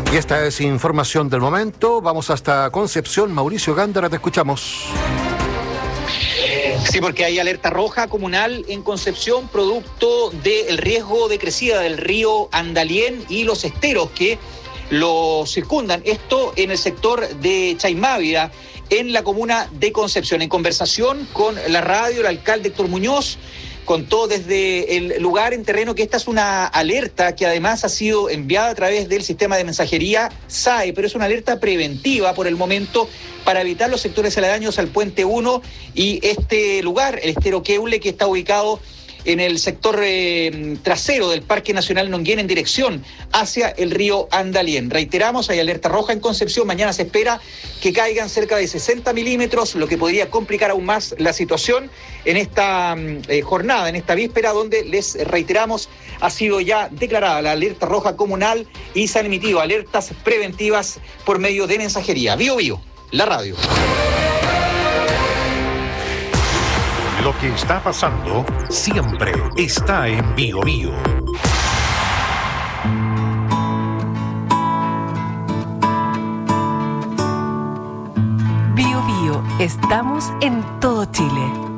Y esta es información del momento. Vamos hasta Concepción. Mauricio Gándara, te escuchamos. Sí, porque hay alerta roja comunal en Concepción, producto del riesgo de crecida del río Andalién y los esteros que lo circundan. Esto en el sector de Chaimávida, en la comuna de Concepción. En conversación con la radio, el alcalde Héctor Muñoz contó desde el lugar en terreno que esta es una alerta que además ha sido enviada a través del sistema de mensajería SAE, pero es una alerta preventiva por el momento para evitar los sectores aledaños al Puente 1 y este lugar, el estero Queule, que está ubicado en el sector trasero del Parque Nacional Nonguén en dirección hacia el río Andalién. Reiteramos, hay alerta roja en Concepción. Mañana se espera que caigan cerca de 60 milímetros, lo que podría complicar aún más la situación en esta jornada, en esta víspera, donde les reiteramos, ha sido ya declarada la alerta roja comunal y se han emitido alertas preventivas por medio de mensajería. Bio Bio, la radio. Lo que está pasando siempre está en Bio Bio. Bio Bio, estamos en todo Chile.